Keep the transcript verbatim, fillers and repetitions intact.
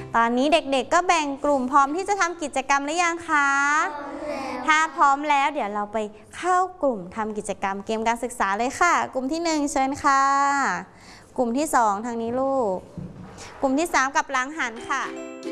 ตอนนี้เด็กๆก็แบ่งกลุ่มพร้อมที่จะทำกิจกรรมหรือยังคะถ้าพร้อมแล้วเดี๋ยวเราไปเข้ากลุ่มทำกิจกรรมเกมการศึกษาเลยค่ะกลุ่มที่หนึ่งเชิญค่ะกลุ่มที่สองทางนี้ลูกกลุ่มที่สามกับหลังหันค่ะ